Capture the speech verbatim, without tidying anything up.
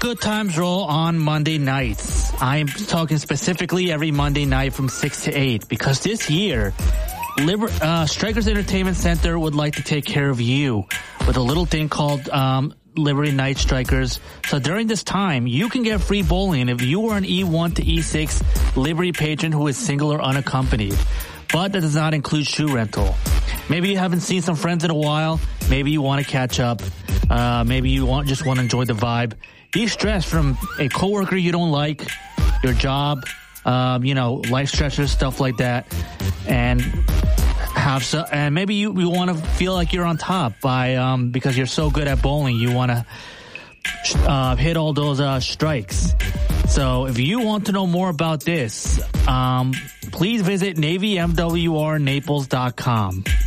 good times roll on Monday nights. I'm talking specifically every Monday night from six to eight because this year, Liber- uh, Strikers Entertainment Center would like to take care of you with a little thing called um, Liberty Night Strikers. So during this time, you can get free bowling if you are an E one to E six Liberty patron who is single or unaccompanied. But that does not include shoe rental. Maybe you haven't seen some friends in a while. Maybe you want to catch up. Uh, maybe you want just want to enjoy the vibe. De-stress from a coworker you don't like, your job, um, you know, life stressors, stuff like that, and have so. And maybe you, you want to feel like you're on top by um, because you're so good at bowling. You want to uh, hit all those uh, strikes. So if you want to know more about this, um, please visit Navy M W R Naples dot com.